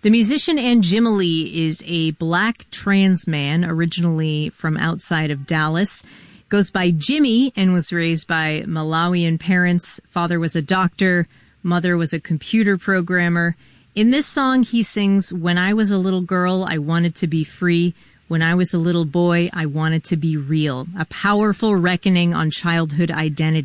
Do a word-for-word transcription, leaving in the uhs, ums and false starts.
The musician Anjimaly is a black trans man, originally from outside of Dallas. Goes by Jimmy and was raised by Malawian parents. Father was a doctor. Mother was a computer programmer. In this song, he sings, "When I was a little girl, I wanted to be free. When I was a little boy, I wanted to be real." A powerful reckoning on childhood identity.